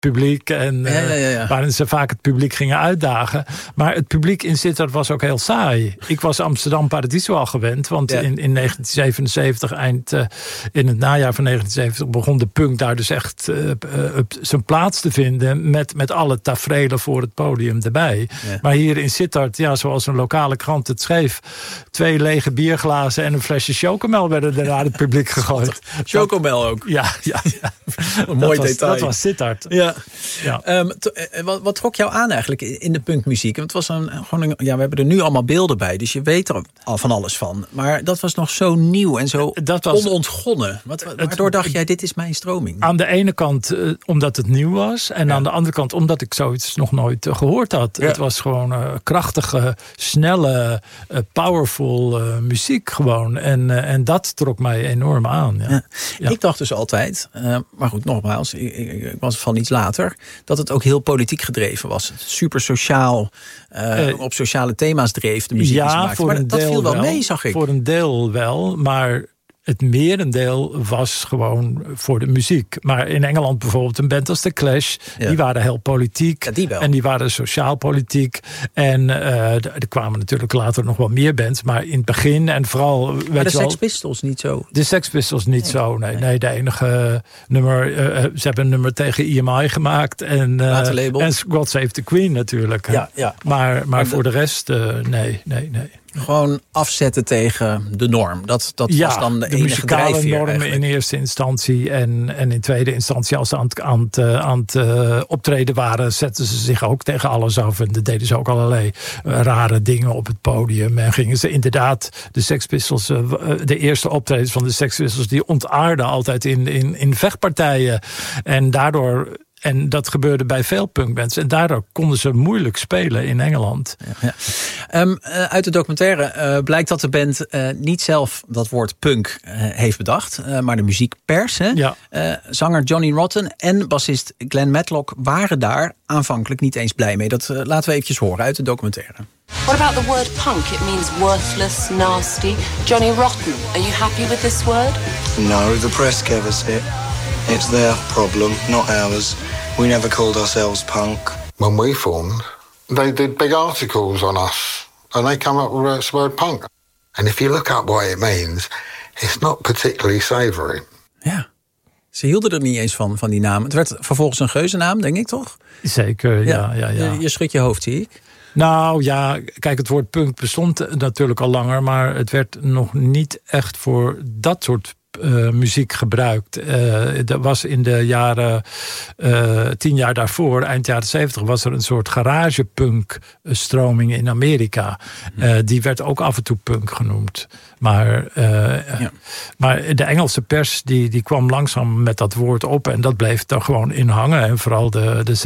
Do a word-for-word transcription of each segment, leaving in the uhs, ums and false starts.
publiek. En ja, ja, ja, ja. Uh, waarin ze vaak het publiek gingen uitdagen. Maar het publiek in Sittard was ook heel saai. Ik was Amsterdam Paradiso al gewend. Want ja. in, in negentien zevenenzeventig, eind uh, in het najaar van negentien zevenenzeventig... begon de punk daar dus echt uh, uh, zijn plaats te vinden. Met, met alle taferelen voor het podium erbij. Ja. Maar hier in Sittard, ja, zoals een lokale krant het schreef... twee lege bierglazen en een flesje chocomel werden er naar het publiek gegooid. Chocomel ook? Ja, ja, ja. Een mooi was, detail. Dat was Sittard. Ja. Ja. Um, t- wat, wat trok jou aan eigenlijk in de punkmuziek? Want het was een, gewoon een, ja, we hebben er nu allemaal beelden bij, dus je weet er al van alles van. Maar dat was nog zo nieuw en zo dat was, onontgonnen. Wat, waardoor het, dacht jij, dit is mijn stroming? Aan de ene kant uh, omdat het nieuw was. En ja. aan de andere kant omdat ik zoiets nog nooit uh, gehoord had. Ja. Het was gewoon uh, krachtige, snelle, uh, powerful uh, muziek gewoon. En, uh, en dat trok mij enorm aan. Ja. Ja. Ja. Ik dacht dus altijd, uh, maar goed, nogmaals, ik, ik, ik was van iets later, dat het ook heel politiek gedreven was. Super sociaal, uh, uh, op sociale thema's dreef de muziek. Ja, voor maar een dat deel viel wel, wel mee, zag ik. Voor een deel wel, maar het merendeel was gewoon voor de muziek. Maar in Engeland bijvoorbeeld een band als The Clash... Ja. die waren heel politiek. Ja, die wel. En die waren sociaal politiek. En uh, er kwamen natuurlijk later nog wel meer bands. Maar in het begin en vooral... Maar weet de je wel, Sex Pistols niet zo? De Sex Pistols niet nee. zo, nee. nee. De enige nummer... Uh, ze hebben een nummer tegen E M I gemaakt. En, uh, en God Save the Queen natuurlijk. Ja, ja. Maar, maar, maar voor de, de rest, uh, nee, nee, nee. Gewoon afzetten tegen de norm. Dat, dat ja, was dan de, de enige muzikale drijfveer normen eigenlijk. in eerste instantie. En, en in tweede instantie, als ze aan het, aan het, aan het uh, optreden waren... zetten ze zich ook tegen alles af. En dat deden ze ook allerlei uh, rare dingen op het podium. En gingen ze inderdaad de Sex Pistols... Uh, de eerste optredens van de Sex Pistols... die ontaarden altijd in, in, in vechtpartijen. En daardoor... En dat gebeurde bij veel punkbands. En daardoor konden ze moeilijk spelen in Engeland. Ja, ja. Um, uh, uit de documentaire uh, blijkt dat de band uh, niet zelf dat woord punk uh, heeft bedacht. Uh, maar de muziekpers. Hè? Ja. Uh, zanger Johnny Rotten en bassist Glenn Matlock waren daar aanvankelijk niet eens blij mee. Dat uh, laten we eventjes horen uit de documentaire. What about the word punk? It means worthless, nasty. Johnny Rotten, are you happy with this word? No, the press gave us it. It's their problem, not ours. We never called ourselves punk. When we formed, they did big articles on us. And they come up with the word punk. And if you look up what it means, it's not particularly savoury. Ja, ze hielden er niet eens van, van die naam. Het werd vervolgens een geuzennaam, denk ik toch? Zeker, ja. ja, ja, ja. Je, je schudt je hoofd, zie ik. Nou ja, kijk, het woord punk bestond natuurlijk al langer... maar het werd nog niet echt voor dat soort Uh, muziek gebruikt. Uh, dat was in de jaren uh, tien jaar daarvoor, eind jaren zeventig, was er een soort garagepunk stroming in Amerika. Uh, die werd ook af en toe punk genoemd. Maar, uh, ja. maar de Engelse pers die, die kwam langzaam met dat woord op en dat bleef er gewoon in hangen. En vooral de, de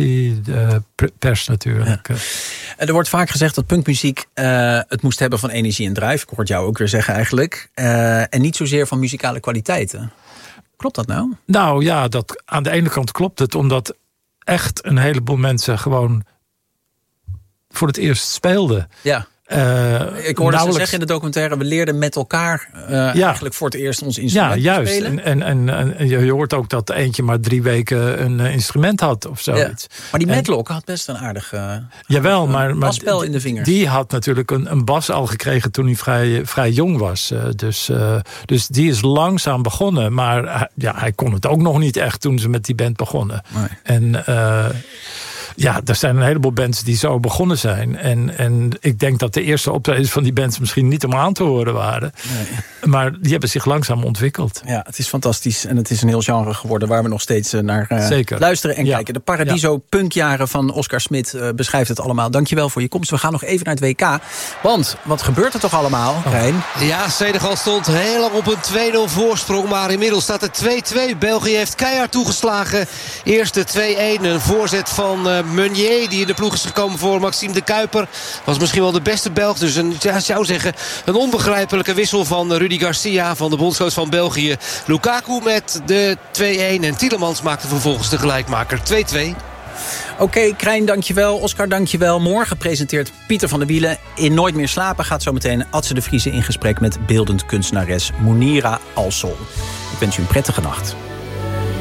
sensatiepers natuurlijk. Ja. Er wordt vaak gezegd dat punkmuziek uh, het moest hebben van energie en drive. Ik hoor het jou ook weer zeggen eigenlijk. Uh, en niet zozeer van muzikale kwaliteiten. Klopt dat nou? Nou ja, dat, aan de ene kant klopt het. Omdat echt een heleboel mensen gewoon voor het eerst speelden. Ja. Uh, ik hoorde ze zeggen in de documentaire... we leerden met elkaar uh, ja. eigenlijk voor het eerst ons instrument ja, juist. spelen. En, en, en, en je hoort ook dat eentje maar drie weken een uh, instrument had of zoiets. Ja. Maar die Matlock had best een aardig uh, jawel, maar, maar basspel in de vingers. Die had natuurlijk een, een bas al gekregen toen hij vrij, vrij jong was. Uh, dus, uh, dus die is langzaam begonnen. Maar uh, ja, hij kon het ook nog niet echt toen ze met die band begonnen. Nee. En... Uh, Ja, er zijn een heleboel bands die zo begonnen zijn. En, en ik denk dat de eerste optredens van die bands misschien niet om aan te horen waren. Nee. Maar die hebben zich langzaam ontwikkeld. Ja, het is fantastisch. En het is een heel genre geworden waar we nog steeds naar uh, luisteren en ja. kijken. De Paradiso ja. punkjaren van Oscar Smit uh, beschrijft het allemaal. Dankjewel voor je komst. We gaan nog even naar het W K. Want, wat gebeurt er toch allemaal, Rein? Oh. Ja, Senegal stond heel lang op een twee nul voorsprong. Maar inmiddels staat het twee twee. België heeft keihard toegeslagen. Eerste twee-een, een voorzet van... Uh, Meunier, die in de ploeg is gekomen voor Maxime de Kuiper. Was misschien wel de beste Belg. Dus een, ja, zou zeggen, een onbegrijpelijke wissel van Rudy Garcia, van de bondscoach van België. Lukaku met de twee-een. En Tielemans maakte vervolgens de gelijkmaker twee twee. Oké, okay, Krijn, dankjewel. Oscar, dankjewel. Morgen presenteert Pieter van der Wielen in Nooit meer slapen. Gaat zo meteen Adse de Vriese in gesprek met beeldend kunstenares Mounira Alsol. Ik wens u een prettige nacht.